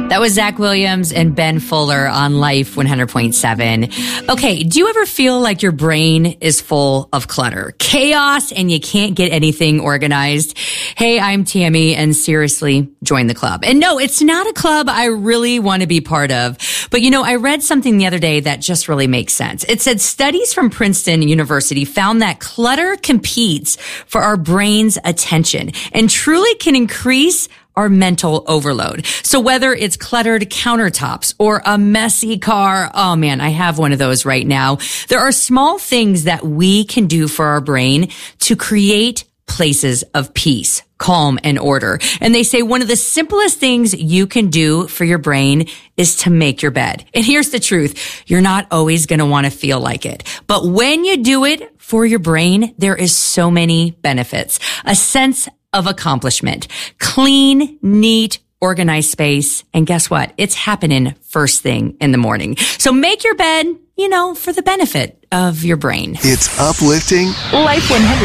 That was Zach Williams and Ben Fuller on Life 100.7. Okay, do you ever feel like your brain is full of clutter, chaos, and you can't get anything organized? Hey, I'm Tammy, and seriously, join the club. And no, it's not a club I really want to be part of. But I read something the other day that just really makes sense. It said studies from Princeton University found that clutter competes for our brain's attention and truly can increase our mental overload. So whether it's cluttered countertops or a messy car, oh man, I have one of those right now. There are small things that we can do for our brain to create places of peace, calm, and order. And they say one of the simplest things you can do for your brain is to make your bed. And here's the truth. You're not always going to want to feel like it. But when you do it for your brain, there is so many benefits. A sense of accomplishment, clean, neat, organized space. And guess what? It's happening first thing in the morning. So make your bed, for the benefit of your brain. It's uplifting. Life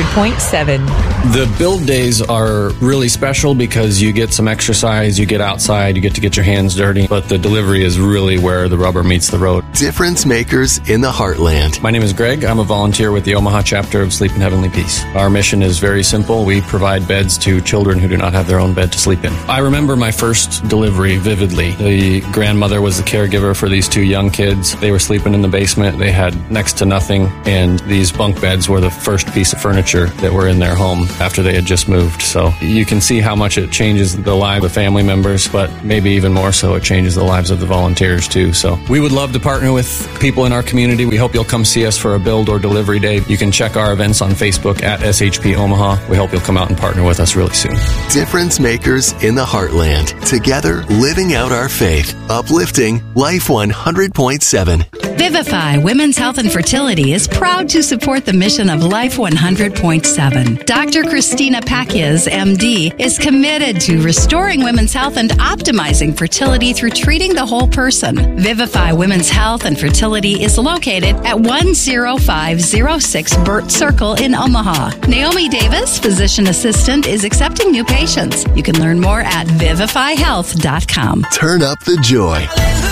100.7. The build days are really special because you get some exercise, you get outside, you get to get your hands dirty, but the delivery is really where the rubber meets the road. Difference makers in the heartland. My name is Greg. I'm a volunteer with the Omaha chapter of Sleep in Heavenly Peace. Our mission is very simple. We provide beds to children who do not have their own bed to sleep in. I remember my first delivery vividly. The grandmother was the caregiver for these two young kids. They were sleeping in the basement. They had next to nothing, and these bunk beds were the first piece of furniture that were in their home after they had just moved. So you can see how much it changes the lives of family members, but maybe even more so it changes the lives of the volunteers too. So we would love to partner with people in our community. We hope you'll come see us for a build or delivery day. You can check our events on Facebook at SHP Omaha. We hope you'll come out and partner with us really soon. Difference makers in the heartland. Together, living out our faith. Uplifting Life 100.7. Vivify Women's Health and Fertility is proud to support the mission of Life 100.7. Dr. Christina Pakias, MD, is committed to restoring women's health and optimizing fertility through treating the whole person. Vivify Women's Health and Fertility is located at 10506 Burt Circle in Omaha. Naomi Davis, physician assistant, is accepting new patients. You can learn more at vivifyhealth.com. Turn up the joy.